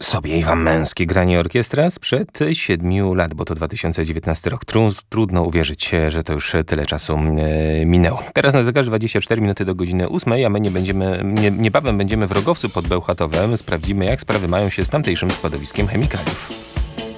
sobie i wam męskie granie orkiestra sprzed 7 lat, bo to 2019 rok. Trudno uwierzyć, że to już tyle czasu minęło. Teraz na zegarze 24 minuty do godziny 8, a my niebawem będziemy w Rogowcu pod Bełchatowem. Sprawdzimy, jak sprawy mają się z tamtejszym składowiskiem chemikaliów.